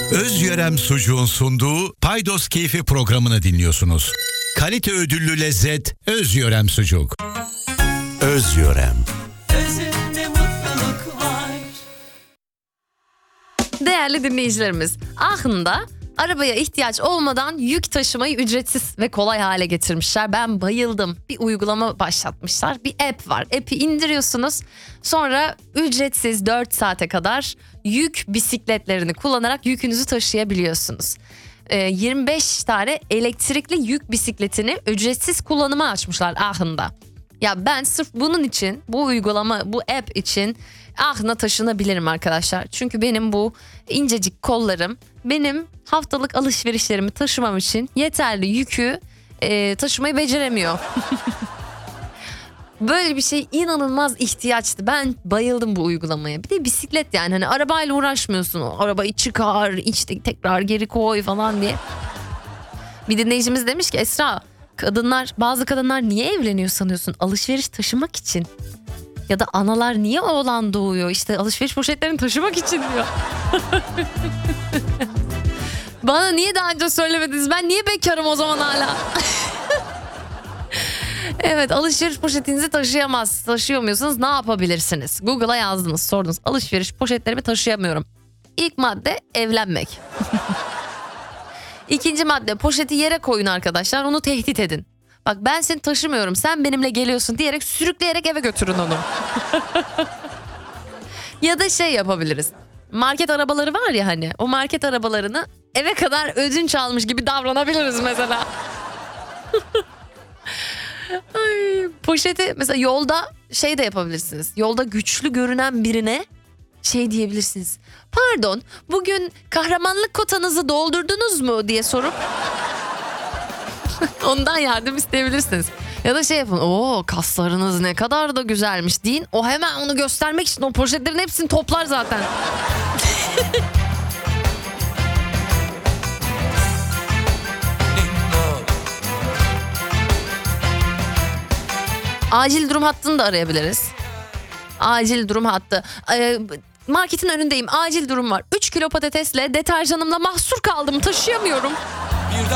Özyörem Sucuğun sunduğu Paydos Keyfi programını dinliyorsunuz. Kalite ödüllü lezzet Özyörem Sucuk. Özyörem. Özünde mutluluk var. Değerli dinleyicilerimiz, Aachen'da arabaya ihtiyaç olmadan yük taşımayı ücretsiz ve kolay hale getirmişler. Ben bayıldım. Bir uygulama başlatmışlar. Bir app var. App'i indiriyorsunuz. Sonra ücretsiz 4 saate kadar yük bisikletlerini kullanarak yükünüzü taşıyabiliyorsunuz. 25 tane elektrikli yük bisikletini ücretsiz kullanıma açmışlar Aachen'da. Ya ben sırf bunun için, bu uygulama, bu app için Aachen'a taşınabilirim arkadaşlar. Çünkü benim bu incecik kollarım benim haftalık alışverişlerimi taşımam için yeterli yükü taşımayı beceremiyor. Böyle bir şey inanılmaz ihtiyaçtı. Ben bayıldım bu uygulamaya. Bir de bisiklet, yani hani arabayla uğraşmıyorsun. O arabayı çıkar, işte tekrar geri koy falan diye. Bir dinleyicimiz demiş ki, Esra, bazı kadınlar niye evleniyor sanıyorsun? Alışveriş taşımak için. Ya da analar niye oğlan doğuyor? İşte alışveriş poşetlerini taşımak için diyor. Bana niye daha önce söylemediniz? Ben niye bekarım o zaman hala? Evet, alışveriş poşetinizi taşıyor muysunuz? Ne yapabilirsiniz? Google'a yazdınız, sordunuz. Alışveriş poşetlerimi taşıyamıyorum. İlk madde evlenmek. İkinci madde, poşeti yere koyun arkadaşlar. Onu tehdit edin. Bak, ben seni taşımıyorum, sen benimle geliyorsun diyerek sürükleyerek eve götürün onu. Ya da şey yapabiliriz. Market arabaları var ya hani, o market arabalarını eve kadar ödünç almış gibi davranabiliriz mesela. Ay, poşeti mesela yolda şey de yapabilirsiniz. Yolda güçlü görünen birine şey diyebilirsiniz. Pardon, bugün kahramanlık kotanızı doldurdunuz mu diye sorup ondan yardım isteyebilirsiniz. Ya da şey yapın. Oo, kaslarınız ne kadar da güzelmiş deyin. O hemen onu göstermek için o poşetlerin hepsini toplar zaten. Acil durum hattını da arayabiliriz. Acil durum hattı. Marketin önündeyim. Acil durum var. 3 kilo patatesle deterjanımla mahsur kaldım. Taşıyamıyorum.